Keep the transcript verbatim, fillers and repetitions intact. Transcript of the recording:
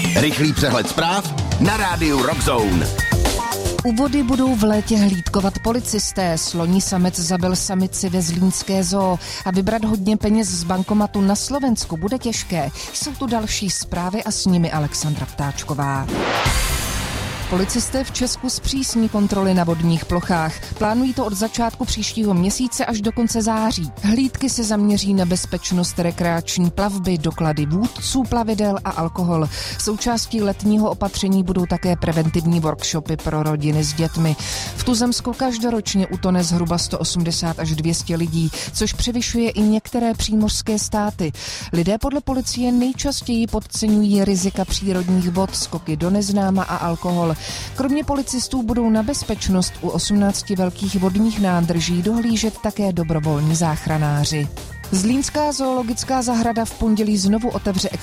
Rychlý přehled zpráv na rádiu Rock Zone. U vody budou v létě hlídkovat policisté. Sloní samec zabil samici ve zlínské zoo a vybrat hodně peněz z bankomatu na Slovensku bude těžké. Jsou tu další zprávy a s nimi Alexandra Ptáčková. Policisté v Česku zpřísní kontroly na vodních plochách. Plánují to od začátku příštího měsíce až do konce září. Hlídky se zaměří na bezpečnost rekreační plavby, doklady vůdců plavidel a alkohol. Součástí letního opatření budou také preventivní workshopy pro rodiny s dětmi. V Tuzemsku každoročně utone zhruba sto osmdesát až dvě stě lidí, což převyšuje i některé přímořské státy. Lidé podle policie nejčastěji podceňují rizika přírodních vod, skoky do neznáma a alkohol. Kromě policistů budou na bezpečnost u osmnácti velkých vodních nádrží dohlížet také dobrovolní záchranáři. Zlínská zoologická zahrada v pondělí znovu otevře